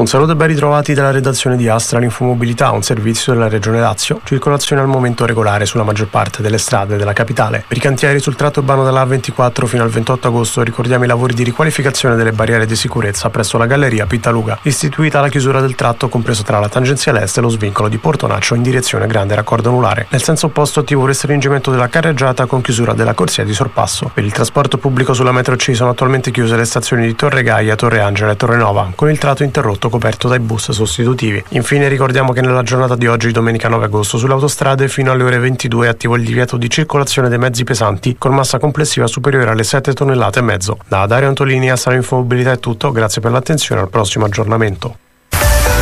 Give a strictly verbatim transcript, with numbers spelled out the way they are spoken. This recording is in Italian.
Un saluto e ben ritrovati dalla redazione di Astra Infomobilità, un servizio della Regione Lazio. Circolazione al momento regolare sulla maggior parte delle strade della capitale. Per i cantieri sul tratto urbano dalla A ventiquattro fino al ventotto agosto ricordiamo i lavori di riqualificazione delle barriere di sicurezza presso la galleria Pittaluga, istituita la chiusura del tratto compreso tra la tangenziale est e lo svincolo di Portonaccio in direzione Grande Raccordo Anulare. Nel senso opposto attivo un restringimento della carreggiata con chiusura della corsia di sorpasso. Per il trasporto pubblico sulla metro C sono attualmente chiuse le stazioni di Torre Gaia, Torre Angela e Torre Nova, con il tratto interrotto coperto dai bus sostitutivi. Infine ricordiamo che nella giornata di oggi, domenica nove agosto, sulle autostrade fino alle ore ventidue è attivo il divieto di circolazione dei mezzi pesanti con massa complessiva superiore alle sette tonnellate e mezzo. Da Dario Antolini a Astra Infomobilità è tutto, grazie per l'attenzione, al prossimo aggiornamento.